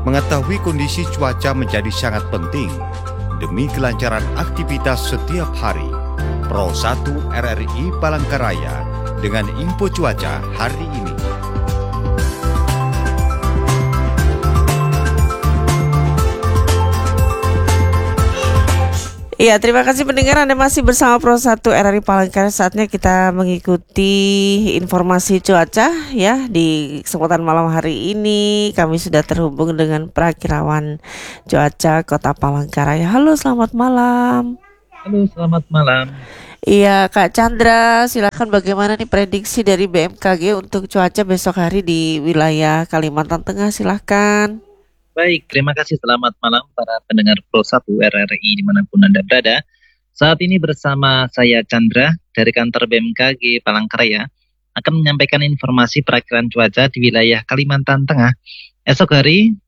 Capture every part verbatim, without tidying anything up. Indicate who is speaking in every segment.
Speaker 1: Mengetahui kondisi cuaca menjadi sangat penting demi kelancaran aktivitas setiap hari. Pro satu R R I Palangkaraya dengan info cuaca hari ini.
Speaker 2: Iya, terima kasih pendengar, Anda masih bersama Pro satu R R I Palangkaraya. Saatnya kita mengikuti informasi cuaca ya. Di kesempatan malam hari ini kami sudah terhubung dengan Prakirawan Cuaca Kota Palangkaraya. Halo, selamat malam.
Speaker 3: Halo, selamat malam.
Speaker 2: Iya, Kak Chandra, silakan bagaimana nih prediksi dari B M K G untuk cuaca besok hari di wilayah Kalimantan Tengah, silakan.
Speaker 3: Baik, terima kasih. Selamat malam para pendengar Pro satu R R I dimanapun Anda berada. Saat ini bersama saya Chandra dari kantor B M K G Palangkaraya akan menyampaikan informasi perakiraan cuaca di wilayah Kalimantan Tengah esok hari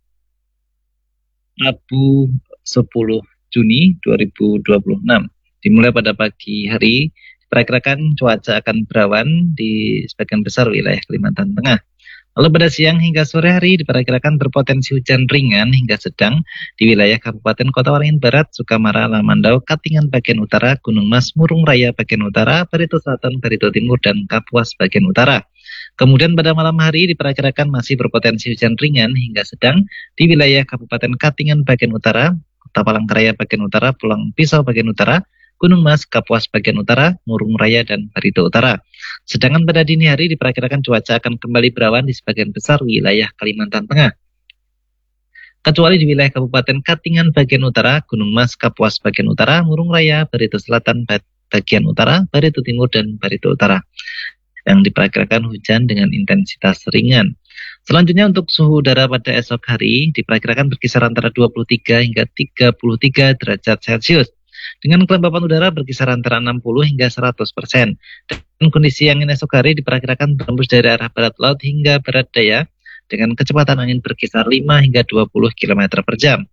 Speaker 3: Rabu sepuluh Juni dua ribu dua puluh enam. Dimulai pada pagi hari, diperkirakan cuaca akan berawan di sebagian besar wilayah Kalimantan Tengah. Lalu pada siang hingga sore hari diperkirakan berpotensi hujan ringan hingga sedang di wilayah Kabupaten Kota Waringin Barat, Sukamara, Lamandau, Katingan bagian utara, Gunung Mas, Murung Raya bagian utara, Barito Selatan, Barito Timur, dan Kapuas bagian utara. Kemudian pada malam hari diperkirakan masih berpotensi hujan ringan hingga sedang di wilayah Kabupaten Katingan bagian utara, Kota Palangkaraya bagian utara, Pulang Pisau bagian utara, Gunung Mas, Kapuas bagian utara, Murung Raya, dan Barito Utara. Sedangkan pada dini hari diperkirakan cuaca akan kembali berawan di sebagian besar wilayah Kalimantan Tengah. Kecuali di wilayah Kabupaten Katingan bagian utara, Gunung Mas, Kapuas bagian utara, Murung Raya, Barito Selatan bagian utara, Barito Timur, dan Barito Utara, yang diperkirakan hujan dengan intensitas ringan. Selanjutnya untuk suhu udara pada esok hari diperkirakan berkisar antara dua puluh tiga hingga tiga puluh tiga derajat Celcius. Dengan kelembapan udara berkisar antara enam puluh hingga seratus persen. Dan kondisi angin esok hari diperkirakan berembus dari arah barat laut hingga barat daya dengan kecepatan angin berkisar lima hingga dua puluh kilometer per jam.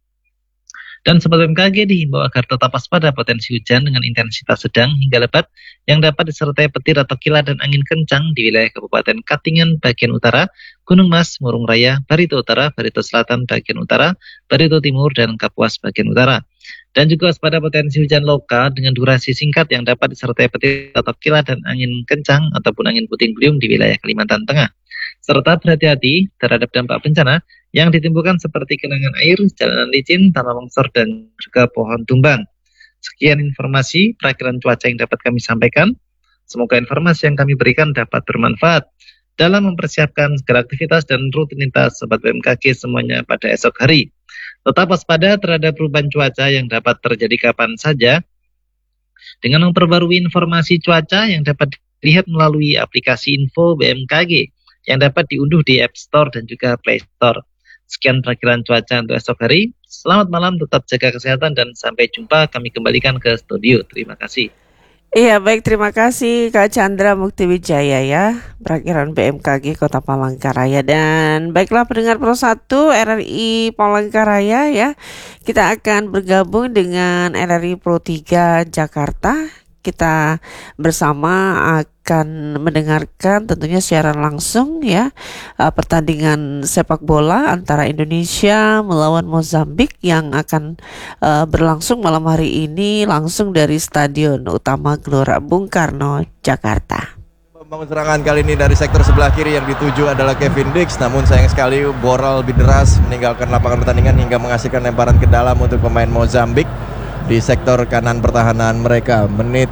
Speaker 3: Dan Sobat B M K G dihimbau agar tetap waspada potensi hujan dengan intensitas sedang hingga lebat yang dapat disertai petir atau kilat dan angin kencang di wilayah Kabupaten Katingan bagian utara, Gunung Mas, Murung Raya, Barito Utara, Barito Selatan bagian utara, Barito Timur, dan Kapuas bagian utara. Dan juga waspada potensi hujan lokal dengan durasi singkat yang dapat disertai petir atau kilat dan angin kencang ataupun angin puting beliung di wilayah Kalimantan Tengah. Serta berhati-hati terhadap dampak bencana yang ditimbulkan seperti genangan air, jalanan licin, tanah longsor, dan juga pohon tumbang. Sekian informasi perakiraan cuaca yang dapat kami sampaikan. Semoga informasi yang kami berikan dapat bermanfaat dalam mempersiapkan segala aktivitas dan rutinitas Sobat B M K G semuanya pada esok hari. Tetap waspada terhadap perubahan cuaca yang dapat terjadi kapan saja dengan memperbarui informasi cuaca yang dapat dilihat melalui aplikasi Info B M K G yang dapat diunduh di App Store dan juga Play Store. Sekian perakiraan cuaca untuk esok hari. Selamat malam, tetap jaga kesehatan, dan sampai jumpa. Kami kembalikan ke studio. Terima kasih.
Speaker 2: Iya, baik, terima kasih Kak Chandra Mukti Wijaya ya, perakiraan B M K G Kota Palangkaraya. Dan baiklah pendengar Pro satu R R I Palangkaraya ya, kita akan bergabung dengan R R I Pro tiga Jakarta. Kita bersama akan mendengarkan tentunya siaran langsung ya pertandingan sepak bola antara Indonesia melawan Mozambik yang akan uh, berlangsung malam hari ini langsung dari Stadion Utama Gelora Bung Karno, Jakarta.
Speaker 4: Membangun serangan kali ini dari sektor sebelah kiri yang dituju adalah Kevin Dix, namun sayang sekali bola lebih deras meninggalkan lapangan pertandingan hingga menghasilkan lemparan ke dalam untuk pemain Mozambik di sektor kanan pertahanan mereka. Menit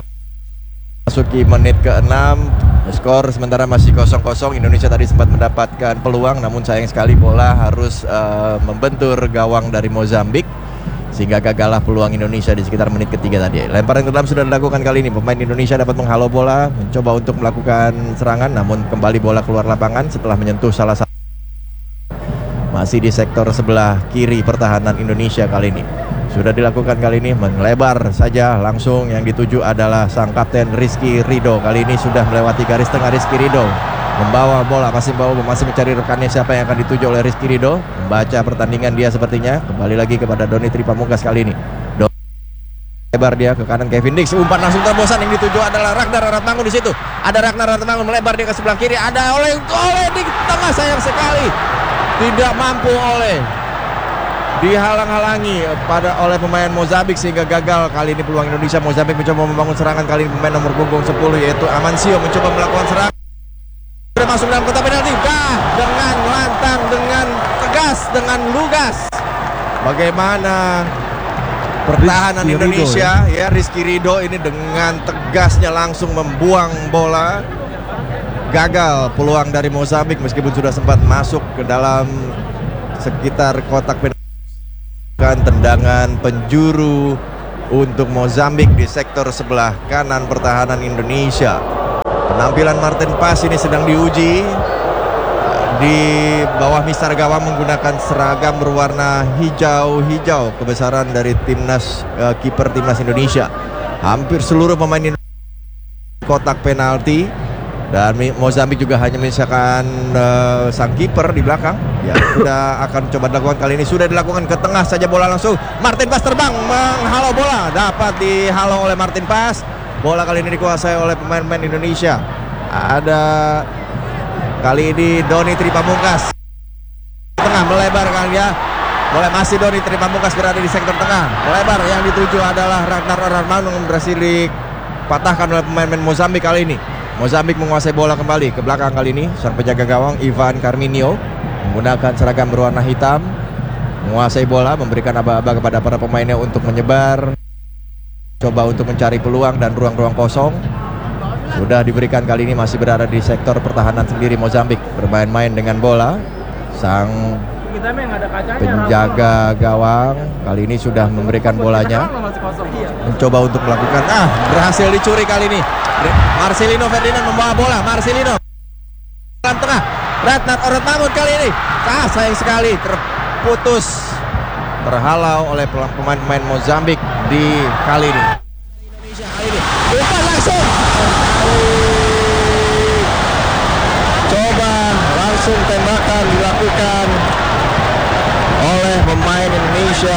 Speaker 4: masuki menit keenam, skor sementara masih kosong kosong. Indonesia tadi sempat mendapatkan peluang, namun sayang sekali bola harus uh, membentur gawang dari Mozambik sehingga gagallah peluang Indonesia di sekitar menit ketiga tadi. Lemparan ke dalam sudah dilakukan kali ini. Pemain Indonesia dapat menghalau bola, mencoba untuk melakukan serangan, namun kembali bola keluar lapangan setelah menyentuh salah satu. Masih di sektor sebelah kiri pertahanan Indonesia kali ini. Sudah dilakukan kali ini, melebar saja langsung, yang dituju adalah sang kapten Rizky Ridho. Kali ini sudah melewati garis tengah. Rizky Ridho membawa bola, masih bawa, masih mencari rekannya siapa yang akan dituju oleh Rizky Ridho. Membaca pertandingan dia sepertinya. Kembali lagi kepada Doni Tripamungkas kali ini. Doni lebar dia ke kanan, Kevin Dix umpan langsung terbosan, yang dituju adalah Ragnar Ratmangun di situ. Ada Ragnar Ratmangun melebar dia ke sebelah kiri. Ada oleh oleh di tengah, sayang sekali tidak mampu oleh dihalang-halangi pada oleh pemain Mozambik sehingga gagal. Kali ini peluang Indonesia. Mozambik mencoba membangun serangan, kali ini pemain nomor punggung sepuluh yaitu Amancio mencoba melakukan serangan. Sudah masuk dalam kotak penalti. Dah, dengan lantang, dengan tegas, dengan lugas. Bagaimana pertahanan
Speaker 5: Rizky
Speaker 4: Indonesia Ridho, ya. ya Rizky Ridho ini dengan tegasnya langsung membuang bola. Gagal peluang dari Mozambik meskipun sudah sempat masuk ke dalam sekitar kotak penalti. Tendangan penjuru untuk Mozambik di sektor sebelah kanan pertahanan Indonesia. Penampilan Martin Paes ini sedang diuji di bawah mistar gawang menggunakan seragam berwarna hijau-hijau kebesaran dari timnas uh, kiper timnas Indonesia. Hampir seluruh pemain kotak penalti. Dan Mozambik juga hanya menyisakan uh, sang kiper di belakang. Ya, sudah akan coba dilakukan kali ini. Sudah dilakukan ke tengah saja bola langsung. Martin Paes terbang menghalau bola. Dapat dihalau oleh Martin Paes. Bola kali ini dikuasai oleh pemain-pemain Indonesia. Ada kali ini Doni Tripamungkas. Tengah melebar kali ya. Boleh masih Doni Tripamungkas berada di sektor tengah. Melebar, yang dituju adalah Ragnar Orarmanung, berhasil dipatahkan oleh pemain-pemain Mozambik kali ini. Mozambik menguasai bola kembali ke belakang kali ini. Sang penjaga gawang Ivan Carminio menggunakan seragam berwarna hitam menguasai bola, memberikan aba-aba kepada para pemainnya untuk menyebar, coba untuk mencari peluang dan ruang-ruang kosong. Sudah diberikan kali ini, masih berada di sektor pertahanan sendiri Mozambik, bermain-main dengan bola. Sang penjaga gawang kali ini sudah memberikan bolanya, mencoba untuk melakukan, ah berhasil dicuri kali ini. Marcelino Ferdinand membawa bola. Marcelino dalam tengah. Ratnat Orotmangun kali ini, ah sayang sekali terputus, terhalau oleh pemain-pemain Mozambik di kali ini. Indonesia kali ini umpan langsung, coba langsung tembakan dilakukan oleh pemain Indonesia,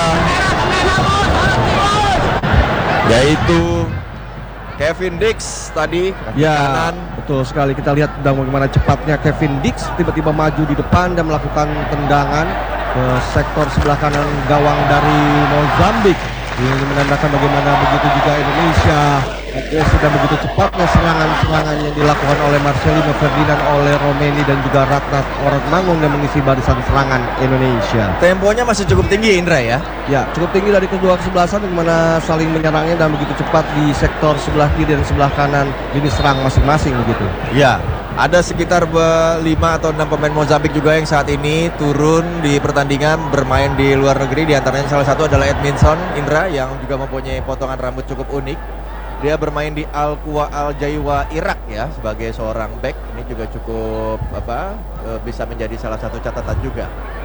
Speaker 4: yaitu Kevin Dix tadi,
Speaker 5: ya,
Speaker 4: kanan.
Speaker 5: Betul sekali. Kita lihat bagaimana cepatnya Kevin Dix tiba-tiba maju di depan dan melakukan tendangan ke sektor sebelah kanan gawang dari Mozambik. Ini menandakan bagaimana begitu juga Indonesia sudah begitu cepatnya serangan-serangan yang dilakukan oleh Marcelino Ferdinand, oleh Romeni dan juga Ragnar Orotmangun yang mengisi barisan serangan Indonesia.
Speaker 4: Temponya masih cukup tinggi, Indra ya?
Speaker 5: Ya, cukup tinggi dari kedua kesebelasan, bagaimana saling menyerangnya dan begitu cepat di sektor sebelah kiri dan sebelah kanan lini serang masing-masing begitu.
Speaker 4: Ya, ada sekitar lima atau enam pemain Mozambik juga yang saat ini turun di pertandingan bermain di luar negeri. Di antaranya salah satu adalah Edmilson Indra yang juga mempunyai potongan rambut cukup unik. Dia bermain di Al Quwa Al Jaiwa Irak ya, sebagai seorang back. Ini juga cukup apa bisa menjadi salah satu catatan juga.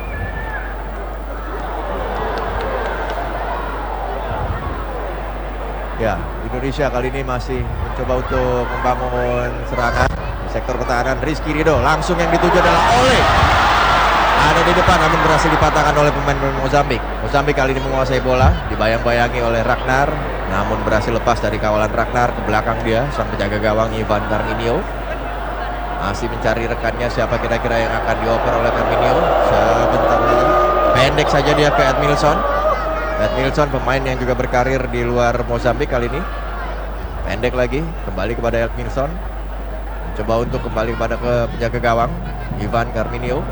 Speaker 4: Ya, Indonesia kali ini masih mencoba untuk membangun serangan di sektor pertahanan. Rizky Ridho langsung yang dituju adalah Oleh. Ada di depan namun berhasil dipatahkan oleh pemain Mozambik. Mozambik kali ini menguasai bola, dibayang-bayangi oleh Ragnar, namun berhasil lepas dari kawalan Ragnar. Ke belakang dia sang penjaga gawang Ivan Carminio masih mencari rekannya, siapa kira-kira yang akan dioper oleh Carminio. Sebentar lagi pendek saja dia ke Edmilson. Edmilson pemain yang juga berkarir di luar Mozambik kali ini. Pendek lagi kembali kepada Edmilson, coba untuk kembali kepada ke penjaga gawang Ivan Carminio.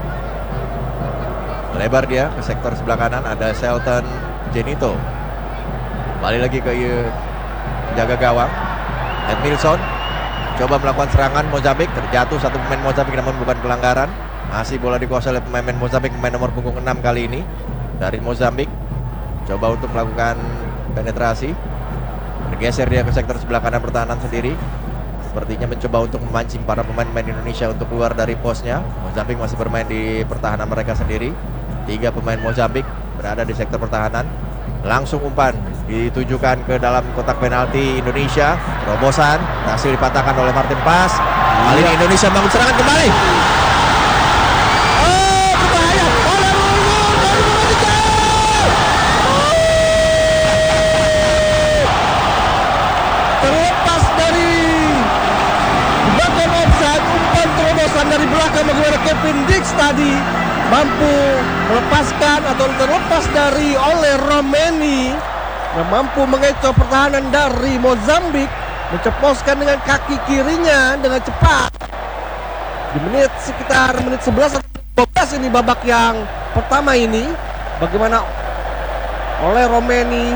Speaker 4: Lebar dia ke sektor sebelah kanan, ada Shelton Genito. Kembali lagi ke penjaga gawang Edmilson, coba melakukan serangan Mozambik. Terjatuh satu pemain Mozambik namun bukan pelanggaran. Masih bola dikuasai oleh pemain Mozambik, pemain nomor punggung enam kali ini dari Mozambik. Coba untuk melakukan penetrasi, bergeser dia ke sektor sebelah kanan pertahanan sendiri. Sepertinya mencoba untuk memancing para pemain-pemain Indonesia untuk keluar dari posnya. Mozambik masih bermain di pertahanan mereka sendiri. Tiga pemain Mozambik berada di sektor pertahanan. Langsung umpan ditujukan ke dalam kotak penalti Indonesia. Terobosan berhasil dipatahkan oleh Martin Paes. Kali ini Indonesia bangun serangan kembali. Oh, berbahaya. Terlepas dari bagian offside, umpan terobosan dari belakang bagaimana Kevin Dix tadi
Speaker 5: mampu melepaskan atau terlepas dari oleh Romeni dan mampu mengecoh pertahanan dari Mozambik, menceploskan dengan kaki kirinya dengan cepat di menit sekitar menit sebelas atau dua belas ini babak yang pertama ini. Bagaimana oleh Romeni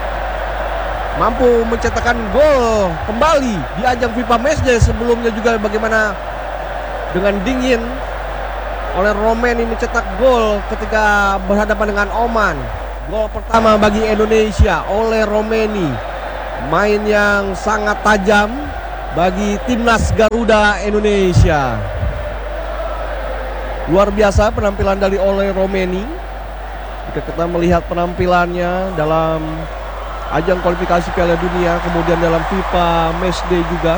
Speaker 5: mampu mencetakkan gol kembali di ajang FIFA Matchday sebelumnya juga. Bagaimana dengan dingin oleh Romeni mencetak gol ketika berhadapan dengan Oman. Gol pertama bagi Indonesia oleh Romeni, main yang sangat tajam bagi timnas Garuda Indonesia. Luar biasa penampilan dari oleh Romeni. Jika kita melihat penampilannya dalam ajang kualifikasi Piala Dunia, kemudian dalam FIFA Matchday juga.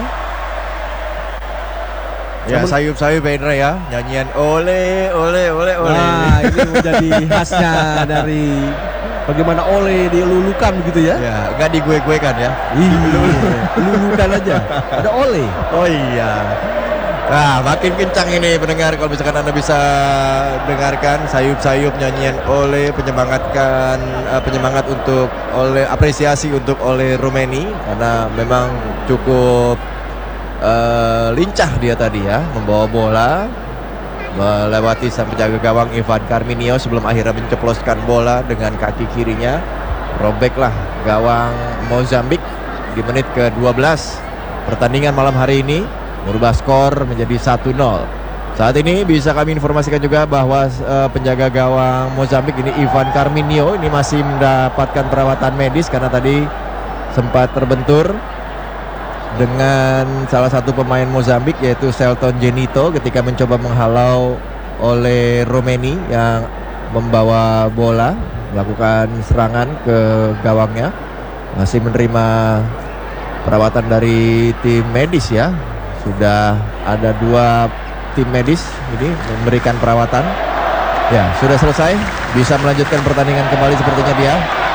Speaker 4: Ya,
Speaker 5: Namun-
Speaker 4: sayup-sayup ya Indra ya, nyanyian ole ole ole ole.
Speaker 5: Nah, ini menjadi khasnya dari bagaimana oleh dilulukan begitu ya.
Speaker 4: Ya, enggak digue-guekan ya.
Speaker 5: Iya, lulukan aja. Ada oleh.
Speaker 4: Oh iya. Nah, makin kencang ini pendengar, kalau misalkan Anda bisa dengarkan sayup-sayup nyanyian oleh, penyemangatkan uh, penyemangat untuk oleh, apresiasi untuk oleh Romeni karena memang cukup uh, lincah dia tadi ya, membawa bola melewati sang penjaga gawang Ivan Carminio sebelum akhirnya menceploskan bola dengan kaki kirinya. Robeklah gawang Mozambik di menit ke dua belas pertandingan malam hari ini, merubah skor menjadi satu nol. Saat ini bisa kami informasikan juga bahwa uh, penjaga gawang Mozambik ini Ivan Carminio ini masih mendapatkan perawatan medis karena tadi sempat terbentur dengan salah satu pemain Mozambik yaitu Selton Genito ketika mencoba menghalau oleh Romeni yang membawa bola melakukan serangan ke gawangnya. Masih menerima perawatan dari tim medis ya. Sudah ada dua tim medis ini memberikan perawatan. Ya, sudah selesai. Bisa melanjutkan pertandingan kembali sepertinya dia.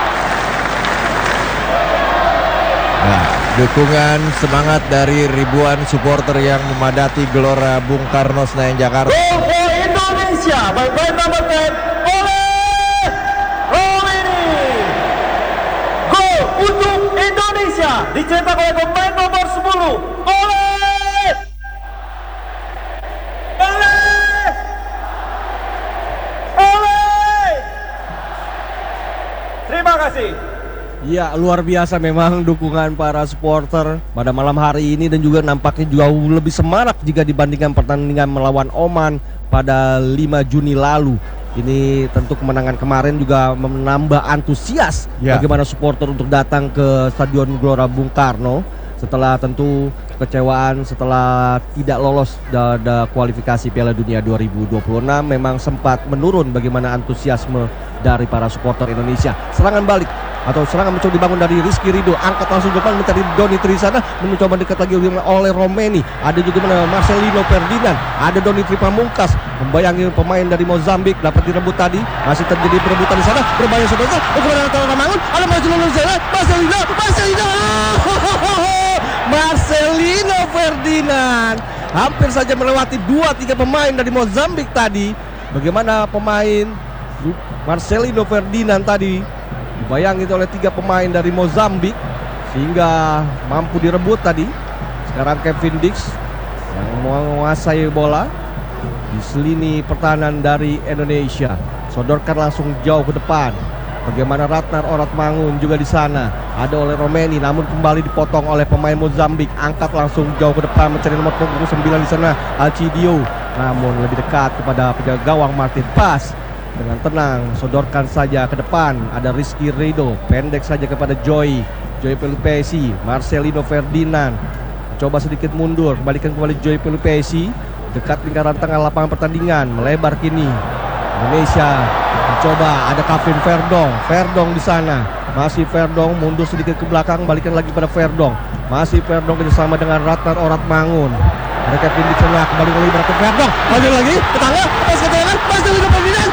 Speaker 4: Nah, dukungan semangat dari ribuan supporter yang memadati Gelora Bung Karno Senayan Jakarta.
Speaker 6: Gol for Indonesia by player number ten oleh Romeni. Gol untuk Indonesia dicetak oleh pemain nomor sepuluh oleh oleh oleh. Terima kasih.
Speaker 5: Ya, luar biasa memang dukungan para supporter pada malam hari ini dan juga nampaknya jauh lebih semarak jika dibandingkan pertandingan melawan Oman pada lima Juni lalu. Ini tentu kemenangan kemarin juga menambah antusias
Speaker 4: Ya.
Speaker 5: bagaimana supporter untuk datang ke Stadion Gelora Bung Karno setelah tentu kekecewaan setelah tidak lolos pada kualifikasi Piala Dunia dua ribu dua puluh enam. Memang sempat menurun bagaimana antusiasme dari para supporter Indonesia. Serangan balik atau serangan mencoba dibangun dari Rizky Ridho, angkat langsung depan mencari Doni Trisana, mencoba dekat lagi oleh Romeni. Ada juga mana Marcelino Ferdinand, ada Doni Tripamungkas, membayangi pemain dari Mozambik, dapat direbut tadi, masih terjadi perebutan di sana, berbahaya saudara, ukuran antara Ramangun, ada Marcelino Ferdinand, Marcelino, Marcelino, Marcelino Ferdinand, hampir saja melewati dua tiga pemain dari Mozambik tadi. Bagaimana pemain Marcelino Ferdinand tadi dibayangi oleh tiga pemain dari Mozambik sehingga mampu direbut tadi. Sekarang Kevin Dix yang menguasai bola di lini pertahanan dari Indonesia, sodorkan langsung jauh ke depan. Bagaimana Ratnar Oratmangun juga di sana, ada oleh Romeni, namun kembali dipotong oleh pemain Mozambik. Angkat langsung jauh ke depan mencari nomor punggung sembilan di sana, Alcidio, namun lebih dekat kepada penjaga gawang Martin Pas. Dengan tenang, sodorkan saja ke depan. Ada Rizky Ridho, pendek saja kepada Joy Joy Pelupesi, Marcelino Ferdinand coba sedikit mundur, kembalikan kembali Joy Pelupesi, dekat lingkaran tengah lapangan pertandingan, melebar kini. Indonesia mencoba, ada Kevin Verdong, Verdong di sana, masih Verdong mundur sedikit ke belakang, balikan lagi pada Verdong, masih Verdong kerjasama dengan Ratnar Oratmangun. Ada Kevin di sana, kembali lagi pada Verdong, maju lagi ke tengah, pas ke tengah, Marcelino Ferdinand.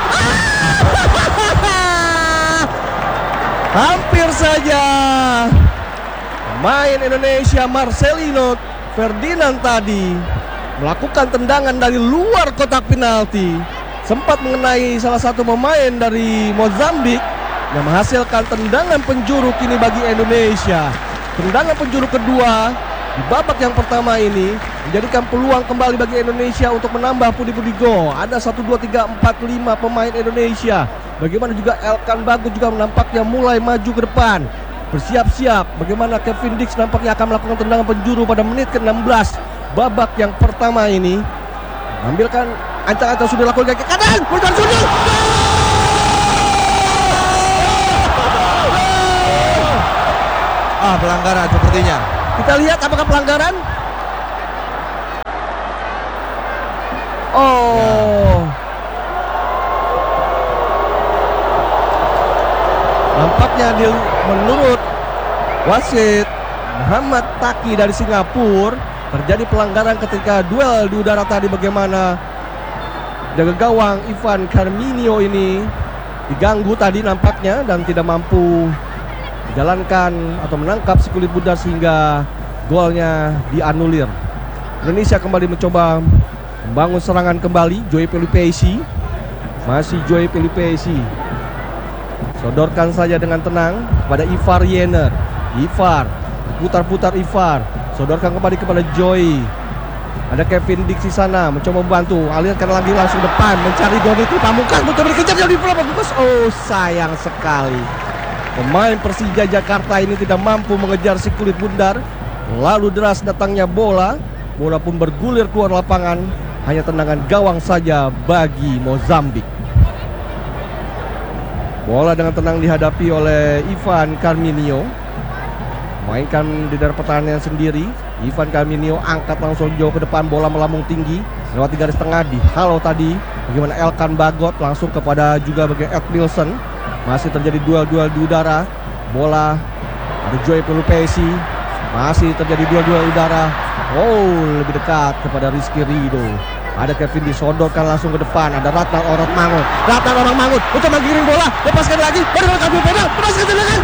Speaker 5: Hampir saja pemain Indonesia Marcelino Ferdinand tadi melakukan tendangan dari luar kotak penalti. sempat mengenai salah satu pemain dari Mozambik yang menghasilkan tendangan penjuru kini bagi Indonesia. Tendangan penjuru kedua di babak yang pertama ini menjadikan peluang kembali bagi Indonesia untuk menambah pundi-pundi gol. Ada satu, dua, tiga, empat, lima pemain Indonesia. Bagaimana juga Elkan Bagot juga nampaknya mulai maju ke depan, bersiap-siap. Bagaimana Kevin Dix nampaknya akan melakukan tendangan penjuru pada menit ke enam belas babak yang pertama ini. Ambilkan ancang-ancang sudah lakukan ke kanan, Multan Sudi.
Speaker 4: Ah, pelanggaran sepertinya.
Speaker 5: Kita lihat apakah pelanggaran. Oh, nampaknya di, menurut wasit Muhammad Taki dari Singapura terjadi pelanggaran ketika duel di udara tadi. Bagaimana jaga gawang Ivan Carminio ini diganggu tadi nampaknya dan tidak mampu menjalankan atau menangkap si kulit bundar sehingga golnya dianulir. Indonesia kembali mencoba membangun serangan kembali. Joey Pelupesi, masih Joey Pelupesi, sodorkan saja dengan tenang pada Ivar Yener. Ivar putar-putar, Ivar sodorkan kembali kepada Joey. Ada Kevin Dix di sana mencoba membantu, alirkan lagi langsung depan mencari Doni Tri Pamungkas, mencoba dikejar Doni Tri Pamungkas. Oh, sayang sekali. Pemain Persija Jakarta ini tidak mampu mengejar si kulit bundar. Lalu deras datangnya bola. Bola pun bergulir keluar lapangan. Hanya tendangan gawang saja bagi Mozambik. Bola dengan tenang dihadapi oleh Ivan Carminio. Mainkan di daerah pertahanan sendiri. Ivan Carminio angkat langsung jauh ke depan. Bola melambung tinggi lewati garis tengah, dihalau tadi. Bagaimana Elkan Bagot langsung kepada juga bagi Ed Milson. Masih terjadi duel-duel di udara. Bola ada Joey Pelupesi. Masih terjadi duel-duel udara. Oh, lebih dekat kepada Rizky Ridho. Ada Kevin disodorkan langsung ke depan. Ada Ratna Orang Mangut. Ratna Orang Mangut untuk menggiring bola. Lepaskan lagi. Baru kabur bola. Lepaskan tendangan.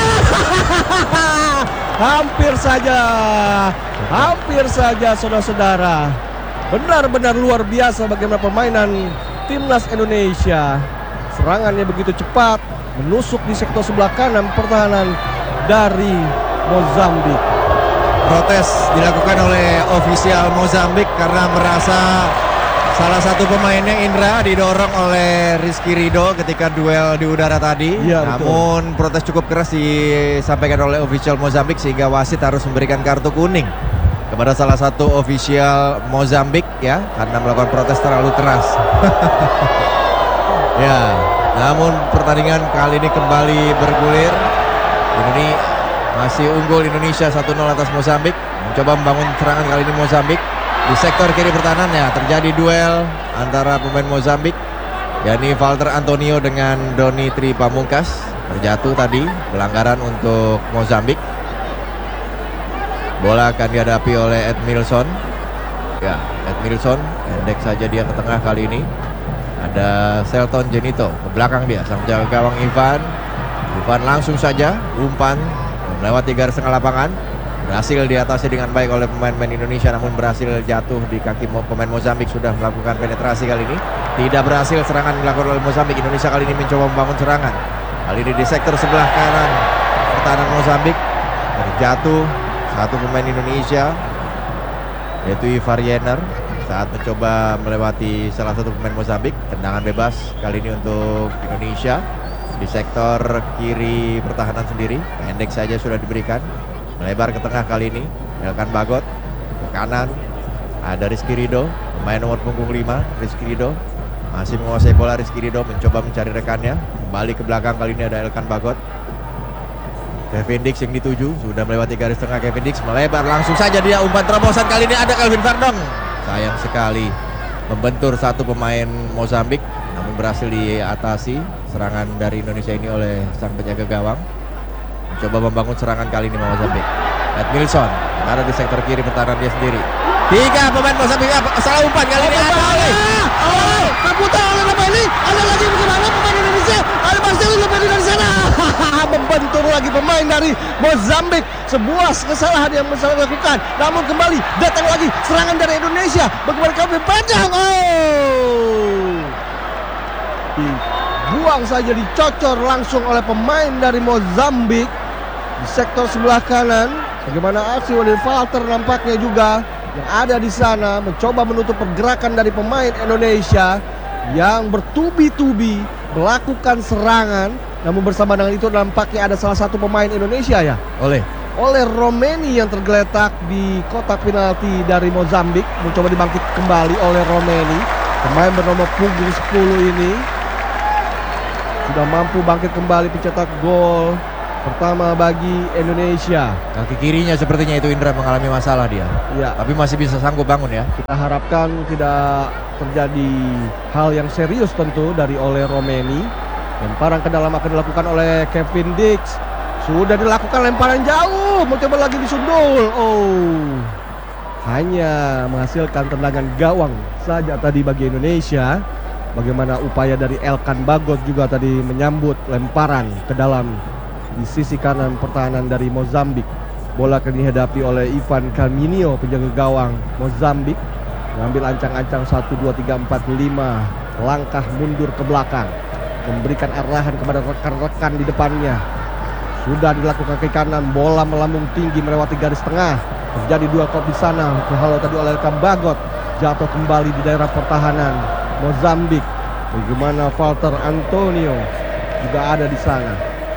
Speaker 5: Hampir saja. Hampir saja saudara-saudara. Benar-benar luar biasa bagaimana permainan timnas Indonesia. Serangannya begitu cepat, menusuk di sektor sebelah kanan pertahanan dari Mozambik.
Speaker 4: Protes dilakukan oleh ofisial Mozambik karena merasa salah satu pemainnya, Indra, didorong oleh Rizky Ridho ketika duel di udara tadi.
Speaker 5: Ya,
Speaker 4: namun betul. Protes cukup keras disampaikan oleh ofisial Mozambik sehingga wasit harus memberikan kartu kuning kepada salah satu ofisial Mozambik ya, karena melakukan protes terlalu keras. Ya, namun pertandingan kali ini kembali bergulir. Ini masih unggul Indonesia satu nol atas Mozambik. Mencoba membangun serangan kali ini Mozambik. Di sektor kiri pertahanan ya terjadi duel antara pemain Mozambik, yakni Walter Antonio dengan Doni Tri Pamungkas. Terjatuh tadi, pelanggaran untuk Mozambik. Bola akan dihadapi oleh Ed Milson. Ya, Ed Milson pendek saja dia ke tengah kali ini. Ada Selton Jenito ke belakang dia sang jaga gawang Ivan. Ivan langsung saja umpan melewati garis tengah lapangan. Berhasil diatasi dengan baik oleh pemain-pemain Indonesia, namun berhasil jatuh di kaki pemain Mozambik. Sudah melakukan penetrasi kali ini, tidak berhasil. Serangan dilakukan oleh Mozambik. Indonesia kali ini mencoba membangun serangan. Kali ini di sektor sebelah kanan pertahanan Mozambik. Terjatuh satu pemain Indonesia, yaitu Ivar Yener, saat mencoba melewati salah satu pemain Mozambik. Tendangan bebas kali ini untuk Indonesia di sektor kiri pertahanan sendiri. Pendek saja sudah diberikan, melebar ke tengah kali ini. Elkan Bagot ke kanan, ada Rizky Ridho, pemain nomor punggung lima. Rizky Ridho masih menguasai bola. Rizky Ridho mencoba mencari rekannya, kembali ke belakang. Kali ini ada Elkan Bagot. Kevin Dix yang dituju, sudah melewati garis tengah. Kevin Dix melebar, langsung saja dia umpan terobosan. Kali ini ada Kelvin Verdong. Sayang sekali membentur satu pemain Mozambik, namun berhasil diatasi serangan dari Indonesia ini oleh sang penjaga gawang. Mencoba membangun serangan kali ini Mozambik. Ed Milson ada di sektor kiri pertahanan dia sendiri. Tiga pemain Mozambik, salah umpan kali ini ada oleh
Speaker 5: Oh, terputar oleh pemain ini. Ada lagi bagaimana pemain Indonesia? Ada Marcelo Lopez dari sana. Membentur lagi pemain dari Mozambik. Sebuah kesalahan yang Mozambik lakukan. Namun kembali datang lagi serangan dari Indonesia. Bagaimana kami panjang. Oh, Buang saja, dicocor langsung oleh pemain dari Mozambik di sektor sebelah kanan. Bagaimana aksi Walid Valter nampaknya juga yang ada di sana mencoba menutup pergerakan dari pemain Indonesia yang bertubi-tubi melakukan serangan. Namun bersama dengan itu nampaknya ada salah satu pemain Indonesia ya,
Speaker 4: Oleh
Speaker 5: oleh Romeni yang tergeletak di kotak penalti dari Mozambik. Mencoba dibangkit kembali oleh Romeni. Pemain bernomor punggung sepuluh ini sudah mampu bangkit kembali pencetak gol pertama bagi Indonesia.
Speaker 4: kaki kirinya sepertinya itu Indra mengalami masalah dia.
Speaker 5: Ya,
Speaker 4: Tapi masih bisa sanggup bangun ya.
Speaker 5: kita harapkan tidak terjadi hal yang serius tentu dari oleh Romeni. Lemparan ke dalam akan dilakukan oleh Kevin Dix. Sudah dilakukan lemparan jauh, mencoba lagi disundul. Oh, hanya menghasilkan tendangan gawang saja tadi bagi Indonesia. Bagaimana upaya dari Elkan Bagot juga tadi menyambut lemparan ke dalam di sisi kanan pertahanan dari Mozambik. Bola akan dihadapi oleh Ivan Calminio, penjaga gawang Mozambik. Mengambil ancang-ancang satu, dua, tiga, empat, lima langkah mundur ke belakang, memberikan arahan kepada rekan-rekan di depannya. Sudah dilakukan ke kanan, bola melambung tinggi melewati garis tengah. Terjadi dua kop di sana. Halo tadi oleh Elkan Bagot, jatuh kembali di daerah pertahanan Mozambik. Bagaimana Valter Antonio juga ada di sana.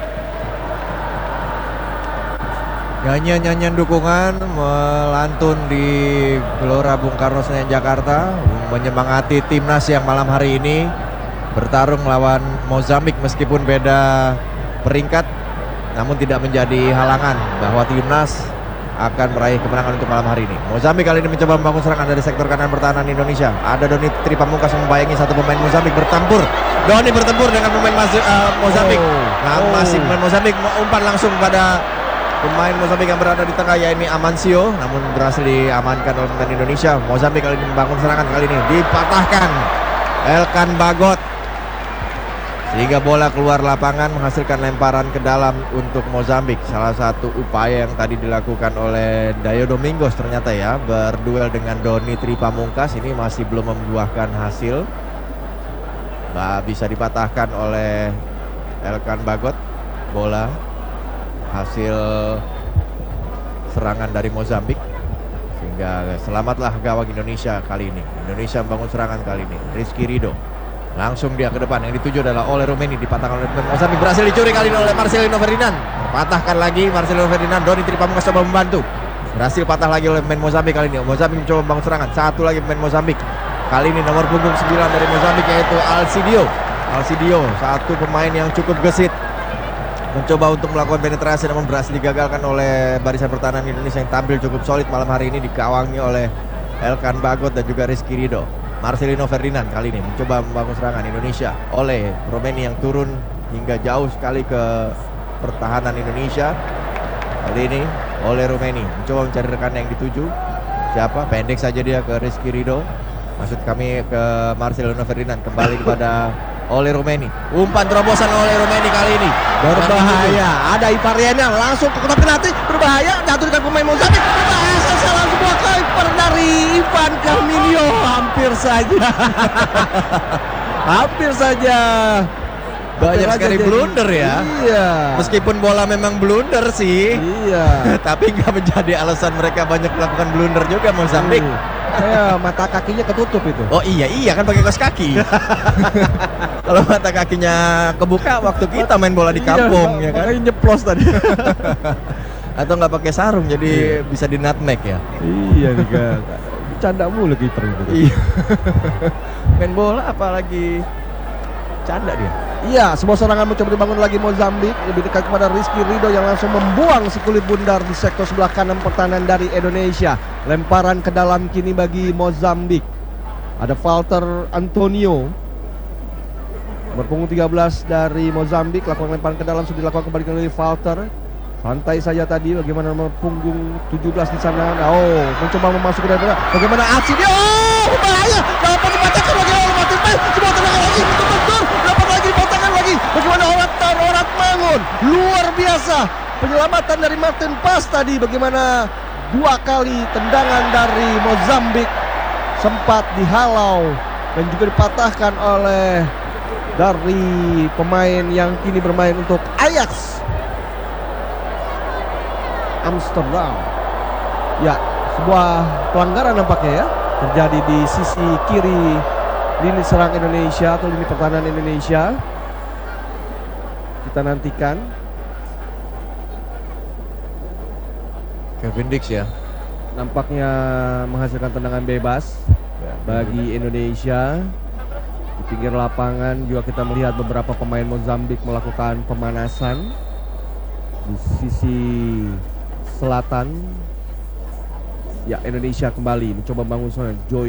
Speaker 4: Nyanyian-nyanyian dukungan melantun di Gelora Bung Karno Senayan Jakarta, menyemangati timnas yang malam hari ini bertarung melawan Mozambik. Meskipun beda peringkat, namun tidak menjadi halangan bahwa timnas akan meraih kemenangan untuk malam hari ini. Mozambik kali ini mencoba membangun serangan dari sektor kanan pertahanan Indonesia. Ada Doni Tripamungkas membayangi satu pemain Mozambik bertempur. Doni bertempur dengan pemain uh, Mozambik.
Speaker 5: Oh.
Speaker 4: Nah,
Speaker 5: Oh.
Speaker 4: masih pemain Mozambik umpan langsung pada pemain Mozambik yang berada di tengah, yakni Amancio, namun berhasil diamankan oleh pemain Indonesia. Mozambik kali ini membangun serangan, kali ini dipatahkan Elkan Bagot sehingga bola keluar lapangan menghasilkan lemparan ke dalam untuk Mozambik. Salah satu upaya yang tadi dilakukan oleh Dayo Domingos ternyata ya, berduel dengan Doni Tripamungkas ini masih belum membuahkan hasil. Nggak bisa dipatahkan oleh Elkan Bagot. Bola hasil serangan dari Mozambik, sehingga selamatlah gawang Indonesia kali ini. Indonesia membangun serangan kali ini. Rizky Ridho langsung dia ke depan, yang dituju adalah oleh Romeni, dipatahkan oleh Mozambik, berhasil dicuri kali ini oleh Marcelino Ferdinand. Patahkan lagi Marcelino Ferdinand. Doni Tripamungkas coba membantu, berhasil patah lagi oleh pemain Mozambik kali ini. Mozambik mencoba membangun serangan, satu lagi pemain Mozambik. Kali ini nomor punggung sembilan dari Mozambik yaitu Alcidio. Alcidio, satu pemain yang cukup gesit, mencoba untuk melakukan penetrasi namun berhasil digagalkan oleh barisan pertahanan Indonesia yang tampil cukup solid malam hari ini, dikawangi oleh Elkan Bagot dan juga Rizky Ridho. Marcelino Ferdinand kali ini mencoba membangun serangan Indonesia oleh Romeni yang turun hingga jauh sekali ke pertahanan Indonesia. Kali ini oleh Romeni mencoba mencari rekan yang dituju. Siapa? Pendek saja dia ke Rizky Ridho. Maksud kami ke Marcelino Ferdinand, kembali kepada oleh Romeni. Umpan terobosan oleh Romeni kali ini
Speaker 5: Berbahaya. Ada Ivariana langsung ke kotak penalti, berbahaya, jatuh dengan pemain Mozambik. Berbahaya, salah sebuah kiper dari Ivan Calminio. Hampir saja. Hampir saja.
Speaker 4: banyak
Speaker 5: Hampir
Speaker 4: sekali
Speaker 5: aja jadi-
Speaker 4: blunder ya.
Speaker 5: Iya.
Speaker 4: Meskipun bola memang blunder sih,
Speaker 5: Iya.
Speaker 4: tapi nggak menjadi alasan mereka banyak melakukan blunder juga Mozambik.
Speaker 5: Uh, Saya mata kakinya ketutup itu.
Speaker 4: Oh iya iya kan pakai kaos kaki. Kalau mata kakinya kebuka waktu kita main bola di kampung
Speaker 5: Iya,
Speaker 4: ya kan.
Speaker 5: makanya nyeplos tadi.
Speaker 4: Atau nggak pakai sarung jadi bisa di nutmeg ya.
Speaker 5: Iya nih kan. Bercanda mulu kiper itu.
Speaker 4: Iya. Main bola apalagi canda dia.
Speaker 5: Iya, sebuah serangan mencoba dibangun lagi Mozambik, lebih dekat kepada Rizky Ridho yang langsung membuang si kulit bundar di sektor sebelah kanan pertahanan dari Indonesia. Lemparan ke dalam kini bagi Mozambik. Ada Valter Antonio, berpunggung tiga belas dari Mozambik, lakukan lemparan ke dalam, sudah dilakukan kembali oleh Valter. Santai saja tadi, bagaimana nomor punggung tujuh belas di sana. Oh, mencoba memasuki dari bagaimana aksi dia. Oh, bahaya. Dapat dipatahkan lagi oleh Martin Paes. Sebuah tendangan lagi untuk bentur. Dapat lagi dipatahkan lagi. Bagaimana orang orang Mangun. Luar biasa. Penyelamatan dari Martin Paes tadi. Bagaimana dua kali tendangan dari Mozambik sempat dihalau dan juga dipatahkan oleh dari pemain yang kini bermain untuk Ajax Amsterdam. Ya, sebuah pelanggaran nampaknya ya terjadi di sisi kiri lini serang Indonesia atau lini pertahanan Indonesia. Kita nantikan.
Speaker 4: Kevin Dix ya.
Speaker 5: Nampaknya menghasilkan tendangan bebas bagi Indonesia. Di pinggir lapangan juga kita melihat beberapa pemain Mozambik melakukan pemanasan di sisi selatan. Ya, Indonesia kembali mencoba bangun serangan. Joy